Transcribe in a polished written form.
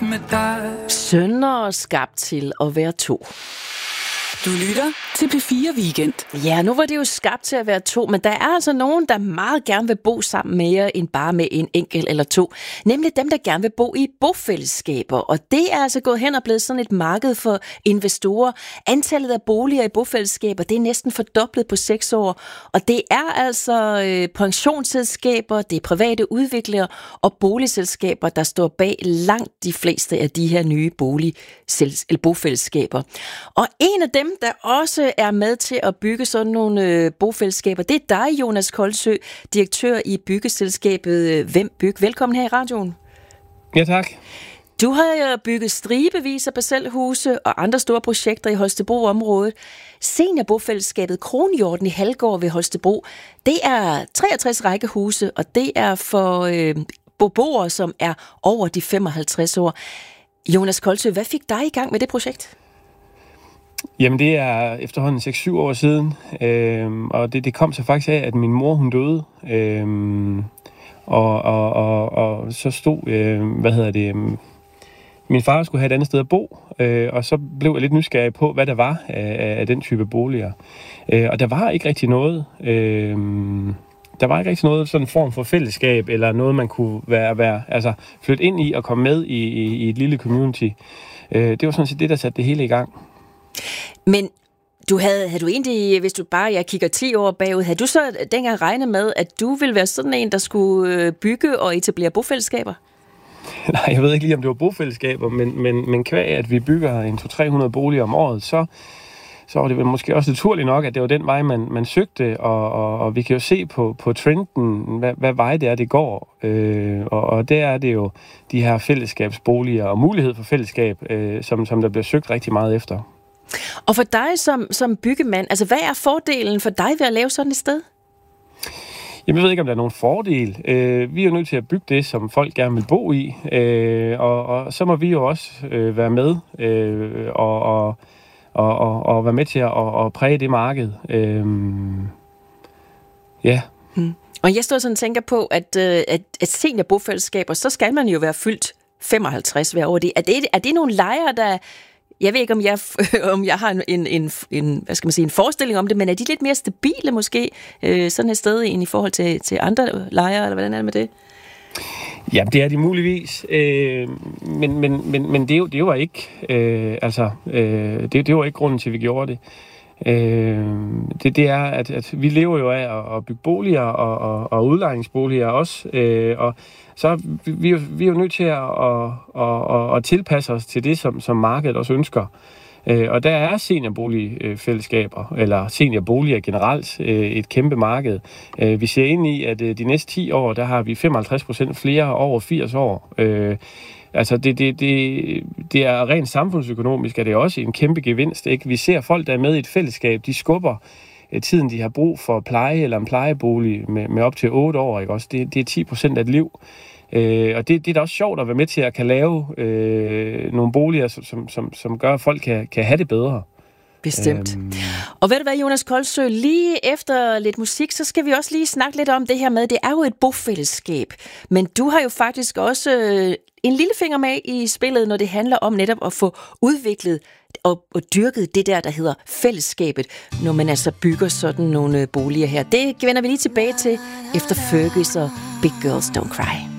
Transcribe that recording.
med dig. Sønner skabt til at være to. Du lytter til P4 Weekend. Ja, nu var det jo skabt til at være to, men der er altså nogen, der meget gerne vil bo sammen mere end bare med en enkelt eller to. Nemlig dem, der gerne vil bo i bofællesskaber. Og det er altså gået hen og blevet sådan et marked for investorer. Antallet af boliger i bofællesskaber, det er næsten fordoblet på 6 år. Og det er altså pensionsselskaber, det er private udviklere og boligselskaber, der står bag langt de fleste af de her nye bofællesskaber. Og en af dem, der også er med til at bygge sådan nogle bofællesskaber, det er dig, Jonas Koldsø, direktør i byggeselskabet Hvem Byg. Velkommen her i radioen. Ja, tak. Du har bygget stribevis af parcelhuse og andre store projekter i Holstebro-området. Seniorbofællesskabet Kronhjorten i Halgård ved Holstebro, det er 63 rækkehuse, og det er for beboere, som er over de 55 år. Jonas Koldsø, hvad fik dig i gang med det projekt? Jamen, det er efterhånden 6-7 år siden, og det kom så faktisk af, at min mor, hun døde, og så stod, min far skulle have et andet sted at bo, og så blev jeg lidt nysgerrig på, hvad der var af den type boliger. Og der var ikke rigtig noget. Der var ikke rigtig noget sådan en form for fællesskab, eller noget, man kunne flytte ind i og komme med i et lille community. Det var sådan set det, der satte det hele i gang. Men havde du egentlig, hvis du bare kigger 10 år bagud, havde du så dengang regnet med, at du ville være sådan en, der skulle bygge og etablere bofællesskaber? Nej, jeg ved ikke lige, om det var bofællesskaber, men kvæg, at vi bygger en 200-300 boliger om året, så var det måske også naturligt nok, at det var den vej, man søgte, og vi kan jo se på trenden, hvad vej det er, det går. Og der er det jo de her fællesskabsboliger og mulighed for fællesskab, som der bliver søgt rigtig meget efter. Og for dig som byggemand, altså hvad er fordelen for dig ved at lave sådan et sted? Jeg ved ikke, om der er nogen fordel. Vi er jo nødt til at bygge det, som folk gerne vil bo i, og så må vi jo også være med og være med til at præge det marked. Ja. Og jeg står sådan og tænker på, at seniorbofællesskaber, så skal man jo være fyldt 55 hver år. Er det nogle lejere, der... Jeg ved ikke, om jeg har en forestilling om det, men er de lidt mere stabile måske sådan et sted end i forhold til andre lejere, eller hvordan er det med det? Ja, det er de muligvis, men det var ikke, det var ikke grunden til, at vi gjorde det. Det er, at vi lever jo af at bygge boliger og udlejningsboliger også, og så vi er jo nødt til at tilpasse os til det, som markedet også ønsker. Og der er seniorboligfællesskaber, eller seniorboliger generelt, et kæmpe marked. Vi ser ind i, at de næste 10 år, der har vi 55% flere over 80 år. Altså, det er rent samfundsøkonomisk, at det er også en kæmpe gevinst, ikke? Vi ser folk, der er med i et fællesskab, de skubber tiden, de har brug for pleje eller en plejebolig med op til 8 år, ikke? Også det er 10% af et liv. Og det er da også sjovt at være med til at kan lave nogle boliger, som gør, at folk kan have det bedre. Bestemt. Og ved du hvad, Jonas Koldsø, lige efter lidt musik, så skal vi også lige snakke lidt om det her med, det er jo et bofællesskab, men du har jo faktisk også en lille finger med i spillet, når det handler om netop at få udviklet og dyrket det der hedder fællesskabet, når man altså bygger sådan nogle boliger her. Det vender vi lige tilbage til efter Fergus og Big Girls Don't Cry.